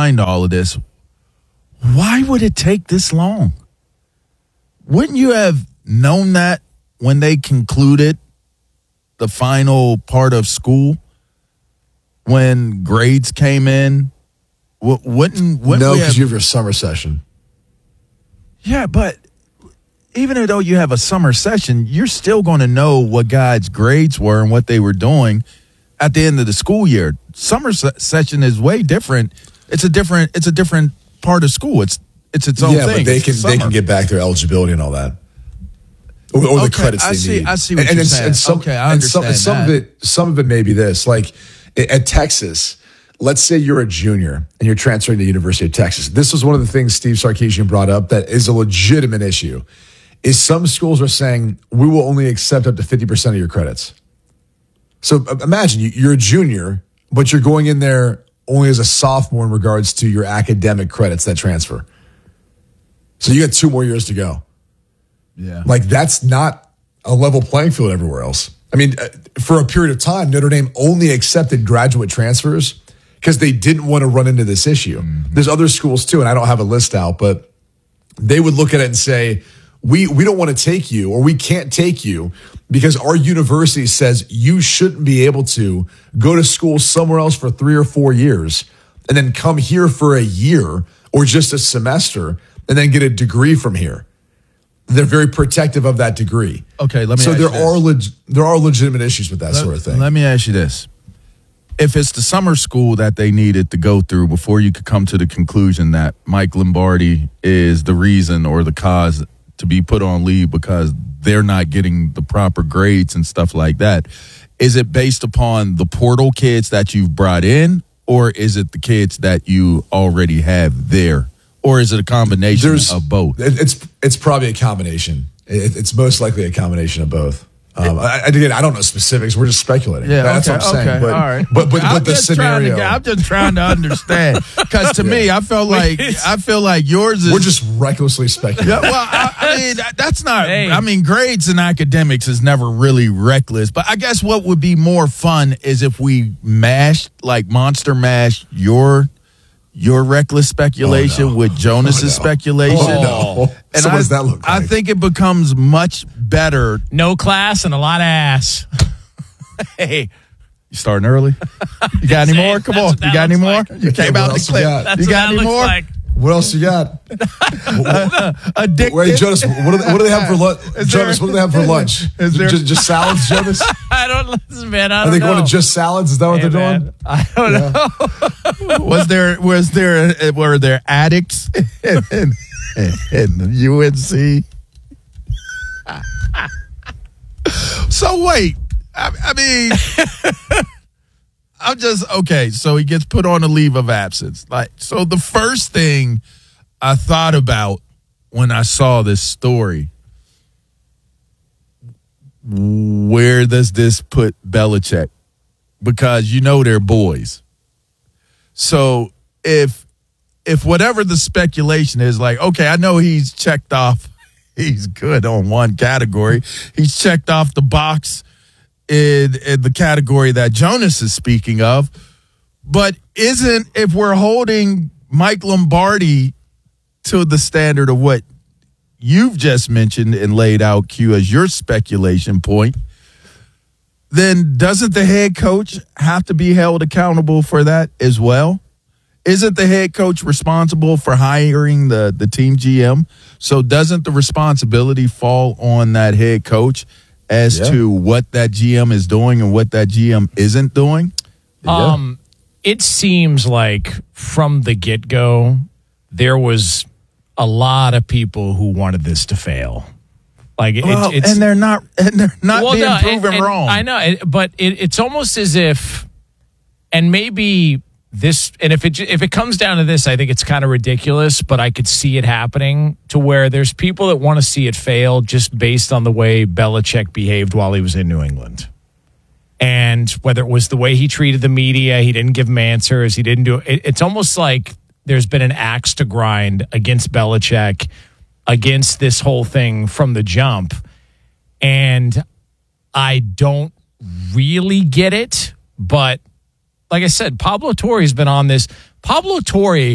behind all of this, why would it take this long? Wouldn't you have known that when they concluded the final part of school, when grades came in? Wouldn't no, because you have your summer session. Yeah, but even though you have a summer session, you're still going to know what guys' grades were and what they were doing at the end of the school year. Summer session is way different. It's a different part of school. It's its own thing. Yeah, but they can get back their eligibility and all that, or the credits they need. I see what you're saying. I understand. Some of it may be this. Like at Texas, let's say you're a junior and you're transferring to the University of Texas. This was one of the things Steve Sarkisian brought up that is a legitimate issue. Is some schools are saying we will only accept up to 50% of your credits. So imagine you're a junior, but you're going in there only as a sophomore in regards to your academic credits that transfer. So you got 2 more years to go. Yeah. Like that's not a level playing field everywhere else. I mean, for a period of time, Notre Dame only accepted graduate transfers because they didn't want to run into this issue. Mm-hmm. There's other schools too, and I don't have a list out, but they would look at it and say, we don't want to take you, or we can't take you because our university says you shouldn't be able to go to school somewhere else for 3 or 4 years and then come here for a year or just a semester and then get a degree from here. They're very protective of that degree. Okay, let me. So ask there are legitimate issues with that sort of thing. Let me ask you this: if it's the summer school that they needed to go through before you could come to the conclusion that Mike Lombardi is the reason or the cause to be put on leave because they're not getting the proper grades and stuff like that, is it based upon the portal kids that you've brought in, or is it the kids that you already have there? Or is it a combination of both? It's probably a combination. It's most likely a combination of both. Again, I don't know specifics. We're just speculating. Yeah, that's what I'm saying. But, all right. But the scenario. I'm just trying to understand because to me, I feel like yours is. We're just recklessly speculating. Yeah, well, I mean, that's not. Hey. I mean, grades and academics is never really reckless. But I guess what would be more fun is if we monster mash your reckless speculation with Jonas's speculation. Oh, no. And so what does that look like? I think it becomes much better. No class and a lot of ass. Hey. You starting early? You got any more? Come on. You got any more? You came out the clip. You got any more? What else you got? Addicted. Wait, Jonas, what do they have for lunch? Jonas, what do they have for lunch? Just salads, Jonas? I don't listen, man. I don't know. Are they going to just salads? Is that what they're doing? I don't know. Were there addicts in UNC? So wait, I mean, I'm just okay. So he gets put on a leave of absence. So the first thing I thought about when I saw this story, where does this put Belichick? Because they're boys. So if whatever the speculation is, okay, I know he's checked off, he's good on one category. He's checked off the box in the category that Jonas is speaking of. But if we're holding Mike Lombardi to the standard of what you've just mentioned and laid out, Q, as your speculation point, then doesn't the head coach have to be held accountable for that as well? Isn't the head coach responsible for hiring the team GM? So doesn't the responsibility fall on that head coach as to what that GM is doing and what that GM isn't doing? It seems like from the get-go, there was a lot of people who wanted this to fail. And they're not being proven wrong. I know, but it's almost as if, and maybe this, and if it comes down to this, I think it's kind of ridiculous, but I could see it happening to where there's people that want to see it fail just based on the way Belichick behaved while he was in New England. And whether it was the way he treated the media, he didn't give them answers, he didn't do it. It's almost like there's been an axe to grind against Belichick, against this whole thing from the jump. And I don't really get it, but like I said, Pablo Torre's been on this. Pablo Torre